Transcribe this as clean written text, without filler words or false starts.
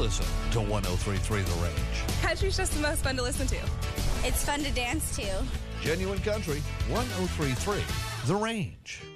listen to 103.3 The Range. Country's just the most fun to listen to. It's fun to dance to. Genuine Country, 103.3 The Range.